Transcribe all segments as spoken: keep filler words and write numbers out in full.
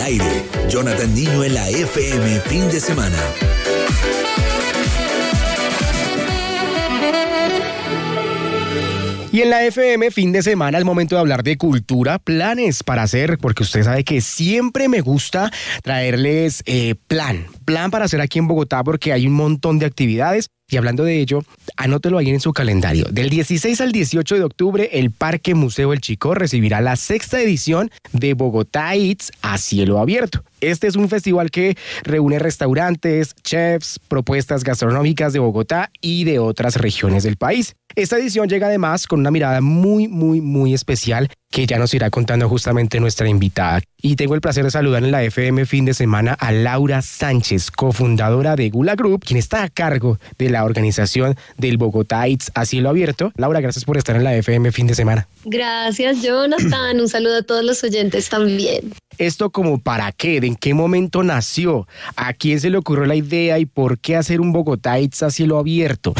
aire, Jonathan Niño en la F M fin de semana. Y en la F M, fin de semana, es momento de hablar de cultura, planes para hacer, porque usted sabe que siempre me gusta traerles eh, plan, plan para hacer aquí en Bogotá, porque hay un montón de actividades. Y hablando de ello, anótelo ahí en su calendario. Del dieciséis al dieciocho de octubre, el Parque Museo El Chicó recibirá la sexta edición de Bogotá Eats a cielo abierto. Este es un festival que reúne restaurantes, chefs, propuestas gastronómicas de Bogotá y de otras regiones del país. Esta edición llega además con una mirada muy, muy, muy especial que ya nos irá contando justamente nuestra invitada. Y tengo el placer de saludar en la F M fin de semana a Laura Sánchez, cofundadora de Gula Group, quien está a cargo de la organización del Bogotá Eats a cielo abierto. Laura, gracias por estar en la F M fin de semana. Gracias, Jonathan. Un saludo a todos los oyentes también. ¿Esto como para qué? ¿De en qué momento nació? ¿A quién se le ocurrió la idea y por qué hacer un Bogotá Eats a cielo abierto?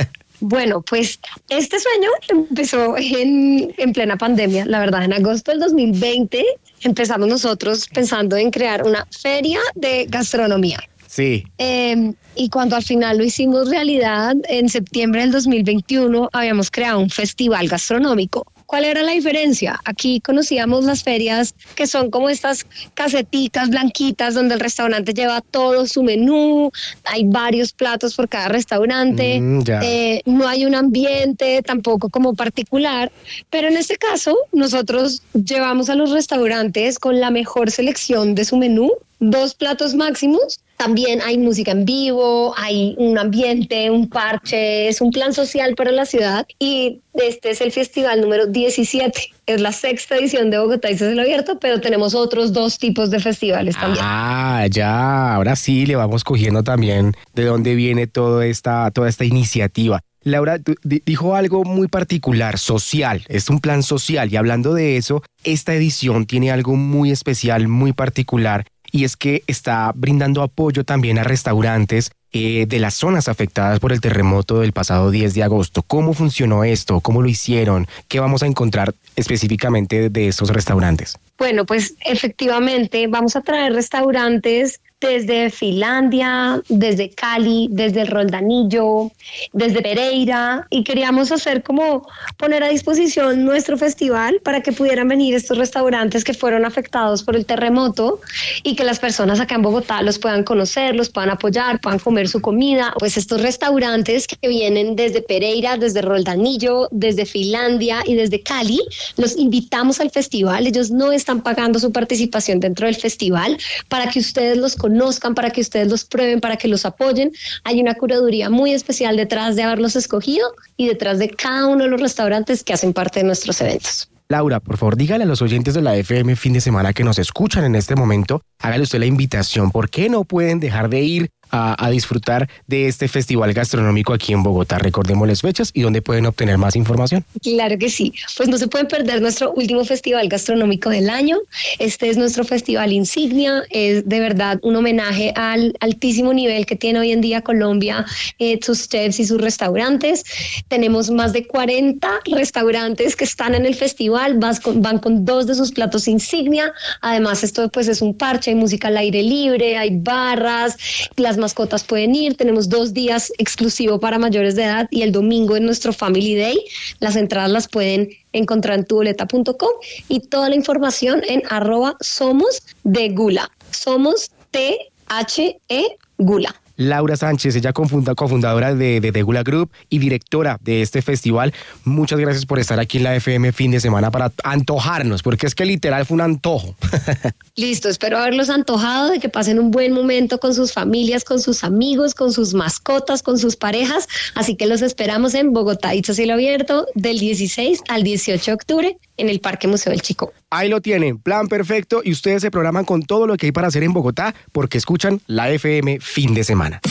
Bueno, pues este sueño empezó en, en plena pandemia. La verdad, en agosto del dos mil veinte empezamos nosotros pensando en crear una feria de gastronomía. Sí. Eh, y cuando al final lo hicimos realidad, en septiembre del dos mil veintiuno habíamos creado un festival gastronómico. ¿Cuál era la diferencia? Aquí conocíamos las ferias que son como estas caseticas blanquitas donde el restaurante lleva todo su menú, hay varios platos por cada restaurante, mm, eh, no hay un ambiente tampoco como particular, pero en este caso nosotros llevamos a los restaurantes con la mejor selección de su menú, dos platos máximos. También hay música en vivo, hay un ambiente, un parche, es un plan social para la ciudad y este es el festival número diecisiete. Es la sexta edición de Bogotá Eats a cielo abierto, pero tenemos otros dos tipos de festivales también. Ah, ya, ahora sí le vamos cogiendo también de dónde viene toda esta, toda esta iniciativa. Laura dijo algo muy particular, social, es un plan social y hablando de eso, esta edición tiene algo muy especial, muy particular. Y es que está brindando apoyo también a restaurantes eh, de las zonas afectadas por el terremoto del pasado diez de agosto. ¿Cómo funcionó esto? ¿Cómo lo hicieron? ¿Qué vamos a encontrar específicamente de estos restaurantes? Bueno, pues efectivamente vamos a traer restaurantes desde Finlandia, desde Cali, desde el Roldanillo, desde Pereira, y queríamos hacer como poner a disposición nuestro festival para que pudieran venir estos restaurantes que fueron afectados por el terremoto y que las personas acá en Bogotá los puedan conocer, los puedan apoyar, puedan comer su comida. Pues estos restaurantes que vienen desde Pereira, desde Roldanillo, desde Finlandia y desde Cali, los invitamos al festival. Ellos no están pagando su participación dentro del festival para que ustedes los conozcan conozcan, para que ustedes los prueben, para que los apoyen. Hay una curaduría muy especial detrás de haberlos escogido y detrás de cada uno de los restaurantes que hacen parte de nuestros eventos. Laura, por favor, dígale a los oyentes de la F M fin de semana que nos escuchan en este momento, hágale usted la invitación. ¿Por qué no pueden dejar de ir a, a disfrutar de este festival gastronómico aquí en Bogotá? Recordemos las fechas y dónde pueden obtener más información. Claro que sí. Pues no se pueden perder nuestro último festival gastronómico del año. Este es nuestro festival insignia. Es de verdad un homenaje al altísimo nivel que tiene hoy en día Colombia, eh, sus chefs y sus restaurantes. Tenemos más de cuarenta restaurantes que están en el festival. Van con, van con dos de sus platos insignia. Además, esto pues es un parche, hay música al aire libre, hay barras, las mascotas pueden ir. Tenemos dos días exclusivo para mayores de edad y el domingo en nuestro Family Day. Las entradas las pueden encontrar en tu boleta punto com y toda la información en arroba somos de Gula. Somos T H E Gula. Laura Sánchez, ella confunda, cofundadora de, de, de Gula Group y directora de este festival. Muchas gracias por estar aquí en la F M fin de semana para antojarnos, porque es que literal fue un antojo. Listo, espero haberlos antojado, de que pasen un buen momento con sus familias, con sus amigos, con sus mascotas, con sus parejas. Así que los esperamos en Bogotá Eats a cielo abierto del dieciséis al dieciocho de octubre en el Parque Museo del Chicó. Ahí lo tienen, plan perfecto, y ustedes se programan con todo lo que hay para hacer en Bogotá porque escuchan la F M fin de semana.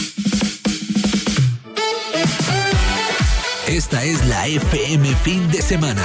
Esta es la F M fin de semana.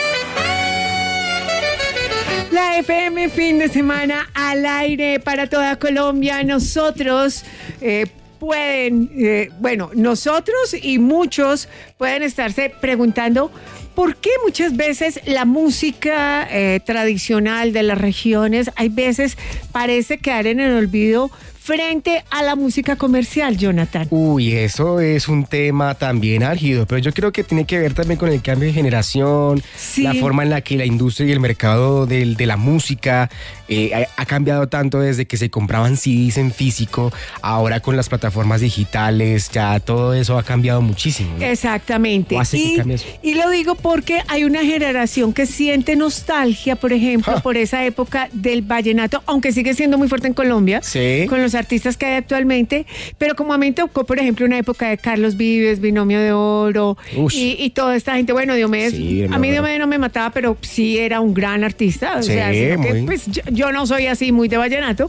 La F M fin de semana al aire para toda Colombia. Nosotros eh, pueden, eh, bueno, nosotros y muchos pueden estarse preguntando ¿por qué muchas veces la música eh, tradicional de las regiones, hay veces parece quedar en el olvido frente a la música comercial, Jonathan? Uy, eso es un tema también álgido, pero yo creo que tiene que ver también con el cambio de generación, sí. La forma en la que la industria y el mercado del, de la música eh, ha, ha cambiado tanto desde que se compraban C Ds en físico, ahora con las plataformas digitales, ya todo eso ha cambiado muchísimo, ¿no? Exactamente. Hace que Y, cambie eso. y lo digo porque hay una generación que siente nostalgia, por ejemplo, Ah. por esa época del vallenato, aunque sigue siendo muy fuerte en Colombia, Sí. con los artistas que hay actualmente, pero como a mí me tocó, por ejemplo, una época de Carlos Vives, Binomio de Oro, y, y toda esta gente, bueno, Diomedes, Sí, a mí Diomedes no me mataba, pero sí era un gran artista, o Sí, sea, sino que, muy. pues yo, yo no soy así muy de vallenato.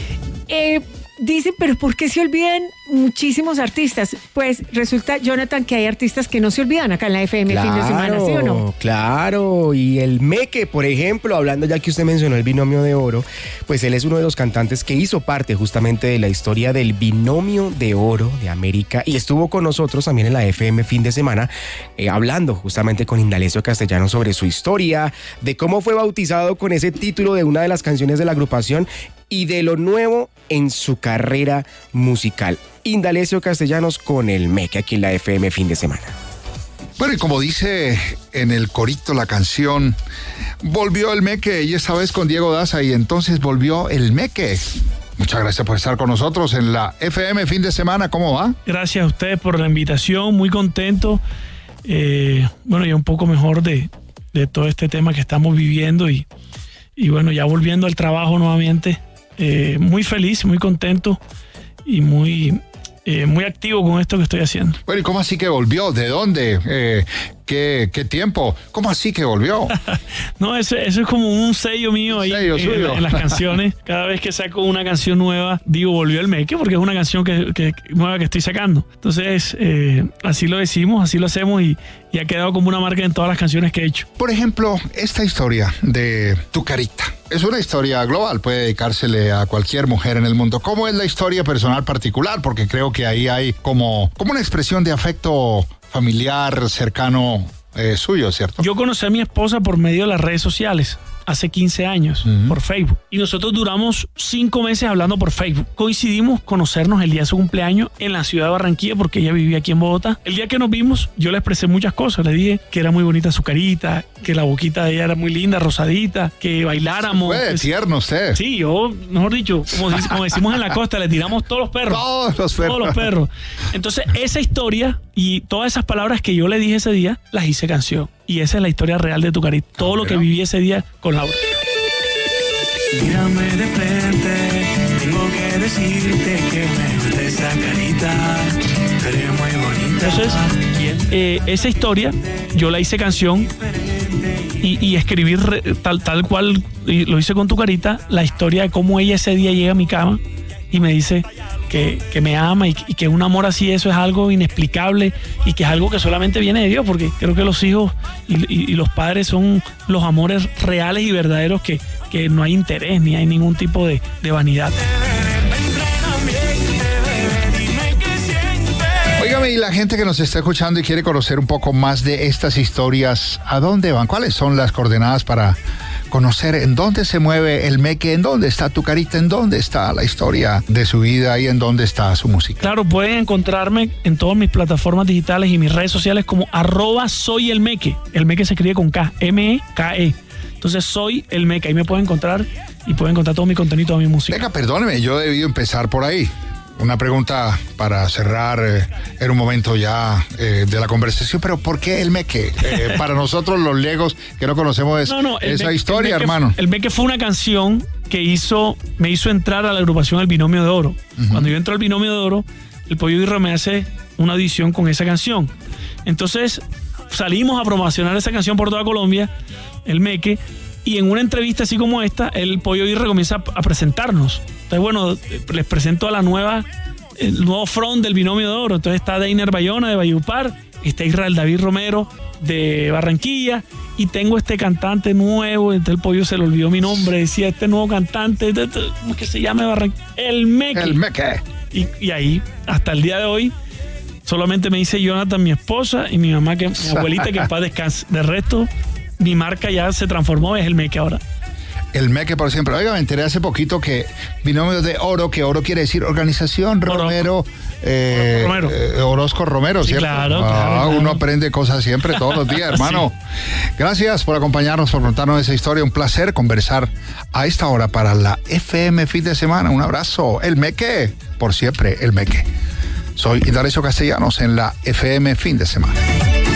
Eh, Dicen, pero ¿por qué se olvidan muchísimos artistas? Pues resulta, Jonathan, que hay artistas que no se olvidan acá en la F M fin de semana, ¿sí o no? Claro, y el Meque, por ejemplo, hablando ya que usted mencionó el Binomio de Oro, pues él es uno de los cantantes que hizo parte justamente de la historia del Binomio de Oro de América y estuvo con nosotros también en la F M fin de semana eh, hablando justamente con Indalecio Castellanos sobre su historia, de cómo fue bautizado con ese título de una de las canciones de la agrupación y de lo nuevo en su carrera musical. Indalecio Castellanos con el Meque aquí en la F M fin de semana. Bueno, y como dice en el corito la canción, volvió el Meque y esta vez con Diego Daza y entonces volvió el Meque. Muchas gracias por estar con nosotros en la F M fin de semana. ¿Cómo va? Gracias a ustedes por la invitación, muy contento. Eh, bueno, ya un poco mejor de, de todo este tema que estamos viviendo y, y bueno, ya volviendo al trabajo nuevamente. Eh, muy feliz, muy contento y muy, eh, muy activo con esto que estoy haciendo. Bueno, ¿y cómo así que volvió? ¿De dónde? Eh, ¿qué, ¿Qué tiempo? ¿Cómo así que volvió? No, eso, eso es como un sello mío ahí Sello en, suyo. en las canciones. Cada vez que saco una canción nueva, digo, volvió el Meque, porque es una canción que, que, nueva que estoy sacando. Entonces, eh, así lo decimos, así lo hacemos y, y ha quedado como una marca en todas las canciones que he hecho. Por ejemplo, esta historia de Tu Carita. Es una historia global, puede dedicársele a cualquier mujer en el mundo. ¿Cómo es la historia personal particular? Porque creo que ahí hay como, como una expresión de afecto familiar cercano eh, suyo, ¿cierto? Yo conocí a mi esposa por medio de las redes sociales hace quince años, uh-huh. por Facebook. Y nosotros duramos cinco meses hablando por Facebook. Coincidimos conocernos el día de su cumpleaños en la ciudad de Barranquilla porque ella vivía aquí en Bogotá. El día que nos vimos, yo le expresé muchas cosas. Le dije que era muy bonita su carita, que la boquita de ella era muy linda, rosadita, que bailáramos. Fue pues, tierno usted. Sí, yo, mejor dicho, como, como decimos en la costa, le tiramos todos los perros. Todos los perros. Todos los perros. Entonces, esa historia y todas esas palabras que yo le dije ese día, las hice canción. Y esa es la historia real de Tu Carita. Todo Ah, lo que viví ese día con Laura. Mírame de frente, tengo que decirte que me gusta esa carita, eres muy bonita. Entonces, eh, esa historia yo la hice canción y, y escribí re, tal, tal cual y lo hice con Tu Carita, la historia de cómo ella ese día llega a mi cama y me dice que, que me ama y, y que un amor así, eso es algo inexplicable y que es algo que solamente viene de Dios, porque creo que los hijos y, y, y los padres son los amores reales y verdaderos que, que no hay interés ni hay ningún tipo de, de vanidad. Óigame, y la gente que nos está escuchando y quiere conocer un poco más de estas historias, ¿a dónde van? ¿Cuáles son las coordenadas para conocer en dónde se mueve el Meque, en dónde está Tu Carita, en dónde está la historia de su vida y en dónde está su música? Claro, pueden encontrarme en todas mis plataformas digitales y mis redes sociales como arroba soy el Meque. El Meque se escribe con K, M E K E. Entonces soy el Meque, ahí me pueden encontrar y pueden encontrar todo mi contenido, toda mi música. Venga, perdóneme, yo he debido empezar por ahí. Una pregunta para cerrar eh, en un momento ya eh, de la conversación, pero ¿por qué el Meque? Eh, para nosotros los legos que no conocemos es, no, no, esa Meque, historia, el Meque, hermano. El Meque fue una canción que hizo, me hizo entrar a la agrupación El Binomio de Oro. Uh-huh. Cuando yo entro al Binomio de Oro, el Pollo Birro me hace una audición con esa canción. Entonces salimos a promocionar esa canción por toda Colombia, el Meque, y en una entrevista así como esta, el Pollo Birro comienza a presentarnos. Entonces, bueno, les presento a la nueva, el nuevo front del Binomio de Oro. Entonces está Deiner Bayona de Valledupar, está Israel David Romero de Barranquilla, y tengo este cantante nuevo. Entonces el Pollo se le olvidó mi nombre, decía este nuevo cantante, ¿cómo es que se llama Barranquilla? El Meque. El Meque. Y, y ahí, hasta el día de hoy, Solamente me dice Jonathan, mi esposa, y mi mamá, que mi abuelita, que en paz descanse. De resto, mi marca ya se transformó, es el Meque ahora. El Meque por siempre. Oiga, me enteré hace poquito que binomio de oro, que oro quiere decir Organización Romero, eh, Romero. Eh, Orozco Romero, Sí, ¿cierto? claro, Ah, claro, claro. Uno aprende cosas siempre, todos los días, hermano. Sí. Gracias por acompañarnos, por contarnos esa historia. Un placer conversar a esta hora para la F M Fin de Semana. Un abrazo. El Meque, por siempre, el Meque. Soy Indalecio Castellanos en la F M Fin de Semana.